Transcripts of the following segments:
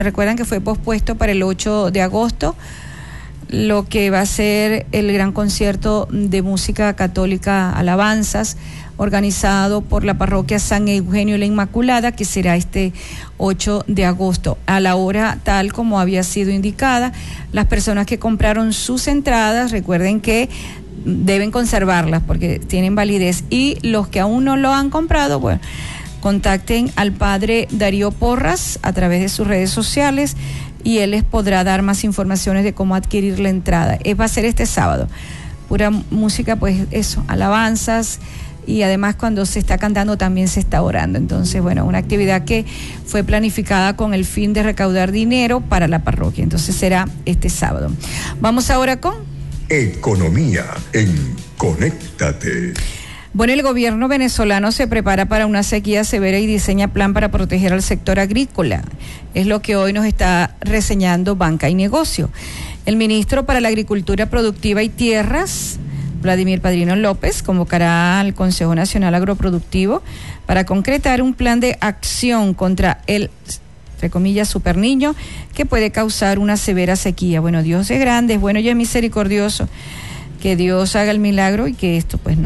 Recuerdan que fue pospuesto para el 8 de agosto, lo que va a ser el gran concierto de música católica Alabanzas, organizado por la parroquia San Eugenio la Inmaculada, que será este 8 de agosto, a la hora tal como había sido indicada. Las personas que compraron sus entradas, recuerden que deben conservarlas porque tienen validez, y los que aún no lo han comprado, bueno, contacten al padre Darío Porras a través de sus redes sociales y él les podrá dar más informaciones de cómo adquirir la entrada. Va a ser este sábado, pura música, pues eso, alabanzas, y además cuando se está cantando también se está orando. Entonces, bueno, una actividad que fue planificada con el fin de recaudar dinero para la parroquia. Entonces será este sábado. Vamos ahora con Economía en Conéctate. Bueno, el gobierno venezolano se prepara para una sequía severa y diseña plan para proteger al sector agrícola. Es lo que hoy nos está reseñando Banca y Negocio. El ministro para la Agricultura Productiva y Tierras, Vladimir Padrino López, convocará al Consejo Nacional Agroproductivo para concretar un plan de acción contra el, entre comillas, superniño, que puede causar una severa sequía. Bueno, Dios es grande, es bueno y es misericordioso. Que Dios haga el milagro y que esto pues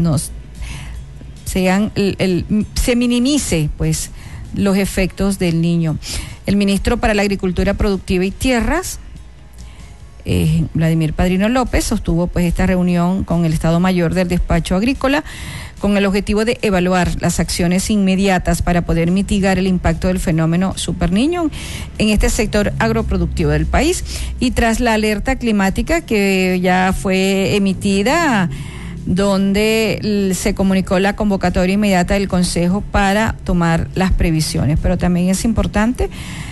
se minimice pues los efectos del niño. El ministro para la Agricultura Productiva y Tierras, Vladimir Padrino López, sostuvo pues esta reunión con el Estado Mayor del Despacho Agrícola con el objetivo de evaluar las acciones inmediatas para poder mitigar el impacto del fenómeno superniño en este sector agroproductivo del país. Y tras la alerta climática que ya fue emitida, donde se comunicó la convocatoria inmediata del Consejo para tomar las previsiones. Pero también es importante,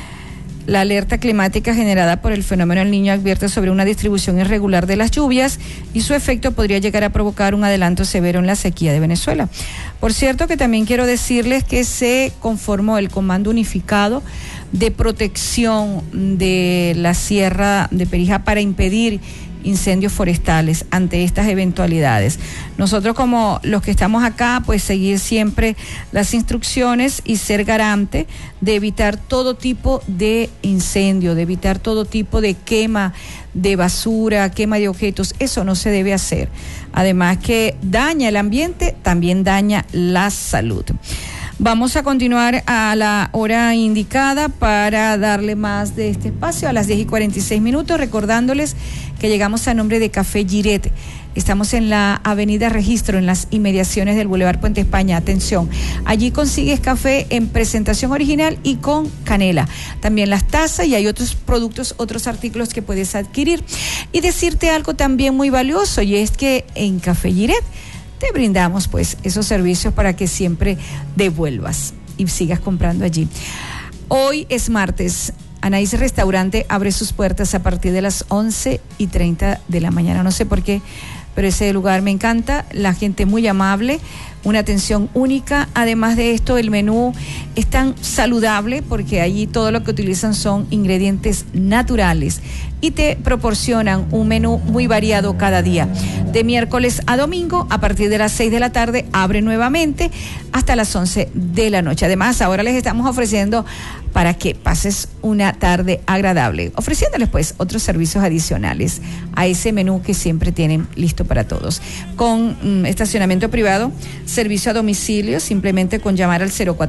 la alerta climática generada por el fenómeno El Niño advierte sobre una distribución irregular de las lluvias y su efecto podría llegar a provocar un adelanto severo en la sequía de Venezuela. Por cierto, que también quiero decirles que se conformó el Comando Unificado de Protección de la Sierra de Perijá para impedir incendios forestales ante estas eventualidades. Nosotros, como los que estamos acá, pues seguir siempre las instrucciones y ser garante de evitar todo tipo de incendio, de evitar todo tipo de quema de basura, quema de objetos. Eso no se debe hacer. Además que daña el ambiente, también daña la salud. Vamos a continuar a la hora indicada para darle más de este espacio a las 10:46, recordándoles que llegamos a nombre de Café Giret. Estamos en la avenida Registro, en las inmediaciones del Boulevard Puente España. Atención, allí consigues café en presentación original y con canela. También las tazas, y hay otros productos, otros artículos que puedes adquirir. Y decirte algo también muy valioso, y es que en Café Giret te brindamos pues esos servicios para que siempre devuelvas y sigas comprando allí. Hoy es martes. Anaís Restaurante abre sus puertas a partir de las 11:30 de la mañana. No sé por qué, pero ese lugar me encanta. La gente muy amable, una atención única. Además de esto, el menú es tan saludable porque allí todo lo que utilizan son ingredientes naturales y te proporcionan un menú muy variado cada día. De miércoles a domingo, a partir de las 6 de la tarde, abre nuevamente hasta las 11 de la noche. Además, ahora les estamos ofreciendo para que pases una tarde agradable, ofreciéndoles pues otros servicios adicionales a ese menú que siempre tienen listo para todos. Con estacionamiento privado, servicio a domicilio, simplemente con llamar al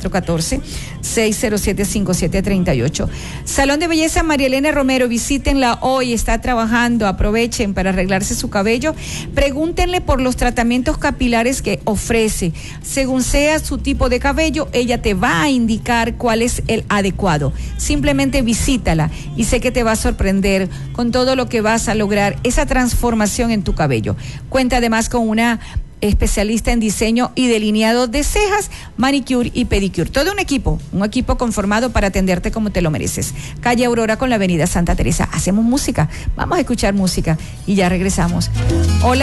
0414-607-5738. Salón de Belleza María Elena Romero, visítenla hoy, está trabajando, aprovechen para arreglarse su cabello. Pregúntenle por los tratamientos capilares que ofrece. Según sea su tipo de cabello, ella te va a indicar cuál es el adecuado. Simplemente visítala y sé que te va a sorprender con todo lo que vas a lograr, esa transformación en tu cabello. Cuenta además con una especialista en diseño y delineado de cejas, manicure y pedicure. Todo un equipo conformado para atenderte como te lo mereces. Calle Aurora con la avenida Santa Teresa. Hacemos música, vamos a escuchar música y ya regresamos. Hola.